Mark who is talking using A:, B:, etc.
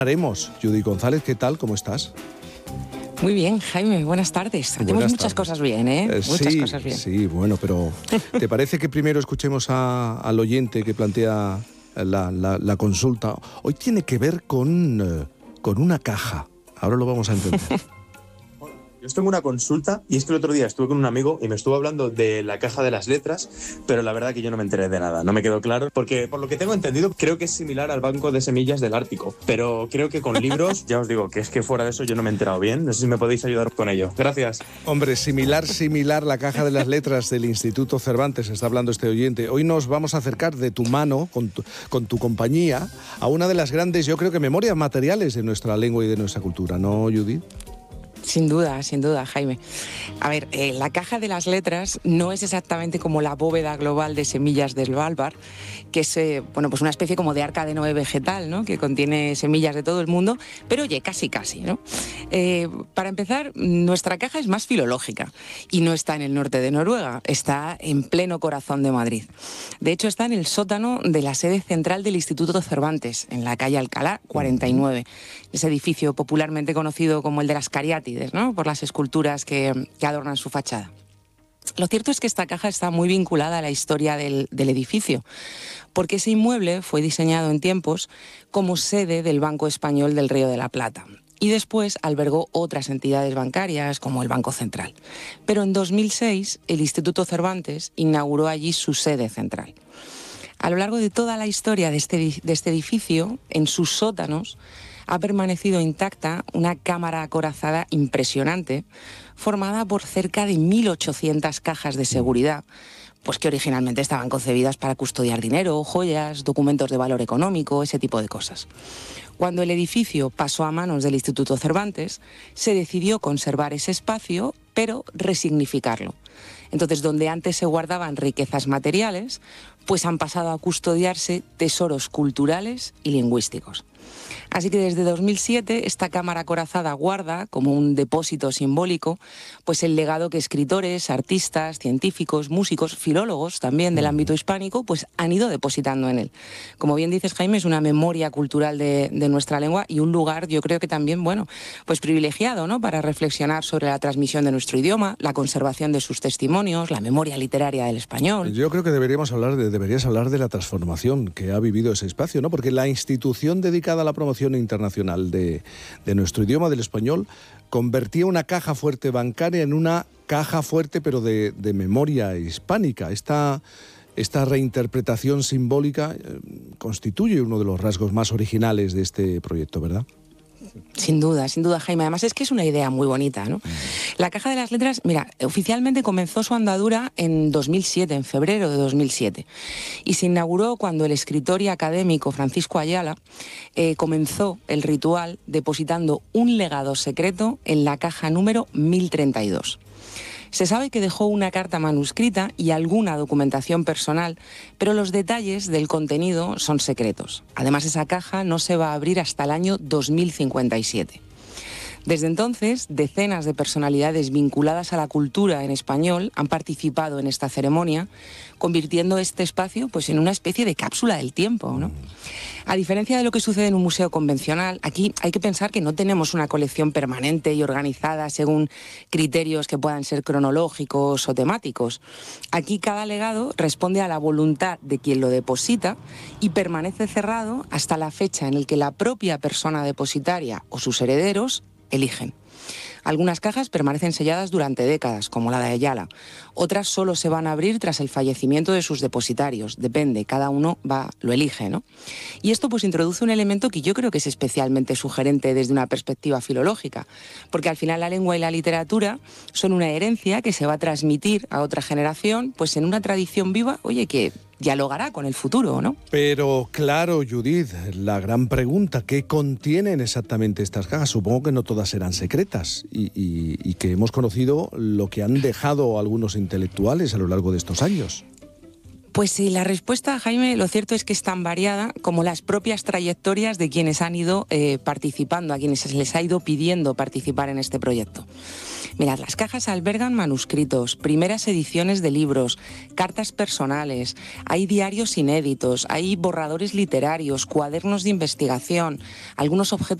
A: Haremos. Judy González, ¿qué tal? ¿Cómo estás?
B: Muy bien, Jaime, buenas tardes. Hacemos muchas cosas bien, ¿eh? Muchas cosas bien.
A: Sí, bueno, pero ¿te parece que primero escuchemos al oyente que plantea la consulta? Hoy tiene que ver con una caja. Ahora lo vamos a entender.
C: Yo tengo una consulta y es que el otro día estuve con un amigo y me estuvo hablando de la caja de las letras, pero la verdad que yo no me enteré de nada, no me quedó claro, porque por lo que tengo entendido creo que es similar al banco de semillas del Ártico, pero creo que con libros, ya os digo que es que fuera de eso yo no me he enterado bien, no sé si me podéis ayudar con ello. Gracias.
A: Hombre, similar, la caja de las letras del Instituto Cervantes, está hablando este oyente. Hoy nos vamos a acercar de tu mano, con tu compañía, a una de las grandes, yo creo que memorias materiales de nuestra lengua y de nuestra cultura, ¿no, Judith?
B: Sin duda, Jaime. A ver, la caja de las letras no es exactamente como la bóveda global de semillas del Svalbard, que es pues una especie como de arca de Noé vegetal, ¿no? Que contiene semillas de todo el mundo, pero oye, casi, ¿no? Para empezar, nuestra caja es más filológica y no está en el norte de Noruega, está en pleno corazón de Madrid. De hecho, está en el sótano de la sede central del Instituto Cervantes, en la calle Alcalá 49, ese edificio popularmente conocido como el de las Cariátides, ¿no? Por las esculturas que adornan su fachada. Lo cierto es que esta caja está muy vinculada a la historia del edificio, porque ese inmueble fue diseñado en tiempos como sede del Banco Español del Río de la Plata y después albergó otras entidades bancarias como el Banco Central. Pero en 2006 el Instituto Cervantes inauguró allí su sede central. A lo largo de toda la historia de este edificio, en sus sótanos, ha permanecido intacta una cámara acorazada impresionante, formada por cerca de 1.800 cajas de seguridad, pues que originalmente estaban concebidas para custodiar dinero, joyas, documentos de valor económico, ese tipo de cosas. Cuando el edificio pasó a manos del Instituto Cervantes, se decidió conservar ese espacio, pero resignificarlo. Entonces, donde antes se guardaban riquezas materiales, pues han pasado a custodiarse tesoros culturales y lingüísticos. Así que desde 2007 esta cámara acorazada guarda, como un depósito simbólico, pues el legado que escritores, artistas, científicos, músicos, filólogos también del ámbito hispánico, pues han ido depositando en él. Como bien dices, Jaime, es una memoria cultural de nuestra lengua y un lugar, yo creo que también, pues privilegiado, ¿no? Para reflexionar sobre la transmisión de nuestro idioma, la conservación de sus testimonios, la memoria literaria del español.
A: Yo creo que deberías hablar de la transformación que ha vivido ese espacio, ¿no? Porque la institución dedicada a la promoción internacional de nuestro idioma, del español, convertía una caja fuerte bancaria en una caja fuerte pero de memoria hispánica. Esta reinterpretación simbólica constituye uno de los rasgos más originales de este proyecto, ¿verdad?
B: Sin duda, Jaime. Además es que es una idea muy bonita, ¿no? La Caja de las Letras, mira, oficialmente comenzó su andadura en 2007, en febrero de 2007. Y se inauguró cuando el escritor y académico Francisco Ayala comenzó el ritual depositando un legado secreto en la caja número 1032. Se sabe que dejó una carta manuscrita y alguna documentación personal, pero los detalles del contenido son secretos. Además, esa caja no se va a abrir hasta el año 2057. Desde entonces, decenas de personalidades vinculadas a la cultura en español han participado en esta ceremonia, convirtiendo este espacio pues, en una especie de cápsula del tiempo, ¿no? A diferencia de lo que sucede en un museo convencional, aquí hay que pensar que no tenemos una colección permanente y organizada según criterios que puedan ser cronológicos o temáticos. Aquí cada legado responde a la voluntad de quien lo deposita y permanece cerrado hasta la fecha en la que la propia persona depositaria o sus herederos eligen. Algunas cajas permanecen selladas durante décadas, como la de Ayala. Otras solo se van a abrir tras el fallecimiento de sus depositarios. Depende, cada uno lo elige, ¿no? Y esto pues introduce un elemento que yo creo que es especialmente sugerente desde una perspectiva filológica, porque al final la lengua y la literatura son una herencia que se va a transmitir a otra generación, pues en una tradición viva, oye, que dialogará con el futuro, ¿no?
A: Pero claro, Judith, la gran pregunta, ¿qué contienen exactamente estas cajas? Supongo que no todas serán secretas y que hemos conocido lo que han dejado algunos intelectuales a lo largo de estos años.
B: Pues sí, la respuesta, Jaime, lo cierto es que es tan variada como las propias trayectorias de quienes han ido participando, a quienes se les ha ido pidiendo participar en este proyecto. Mirad, las cajas albergan manuscritos, primeras ediciones de libros, cartas personales, hay diarios inéditos, hay borradores literarios, cuadernos de investigación, algunos objetos